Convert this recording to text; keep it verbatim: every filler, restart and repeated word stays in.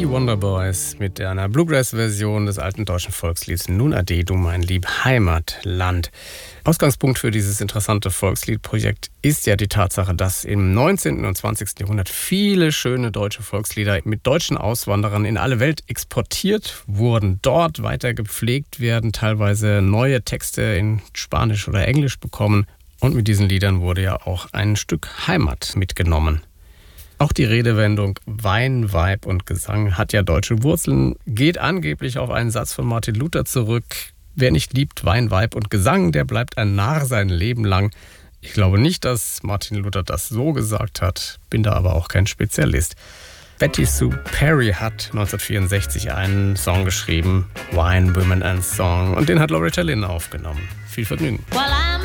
Die Wonderboys mit einer Bluegrass-Version des alten deutschen Volkslieds Nun ade, du mein lieb Heimatland. Ausgangspunkt für dieses interessante Volksliedprojekt ist ja die Tatsache, dass im neunzehnten und zwanzigsten Jahrhundert viele schöne deutsche Volkslieder mit deutschen Auswanderern in alle Welt exportiert wurden, dort weiter gepflegt werden, teilweise neue Texte in Spanisch oder Englisch bekommen. Und mit diesen Liedern wurde ja auch ein Stück Heimat mitgenommen. Auch die Redewendung Wein, Weib und Gesang hat ja deutsche Wurzeln, geht angeblich auf einen Satz von Martin Luther zurück. Wer nicht liebt Wein, Weib und Gesang, der bleibt ein Narr sein Leben lang. Ich glaube nicht, dass Martin Luther das so gesagt hat, bin da aber auch kein Spezialist. Betty Sue Perry hat neunzehnhundertvierundsechzig einen Song geschrieben, Wine, Women and Song, und den hat Loretta Lynn aufgenommen. Viel Vergnügen. Well, I'm